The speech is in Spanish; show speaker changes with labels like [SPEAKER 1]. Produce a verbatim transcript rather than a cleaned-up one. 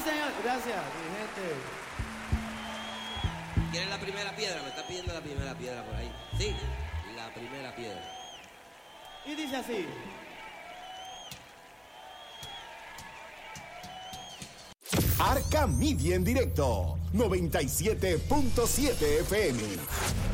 [SPEAKER 1] señor. Gracias, mi gente.
[SPEAKER 2] ¿Quieren la primera piedra? Me está pidiendo la primera piedra por ahí. Sí, la primera piedra.
[SPEAKER 1] Y dice así.
[SPEAKER 3] Arca Media en directo, noventa y siete punto siete F M.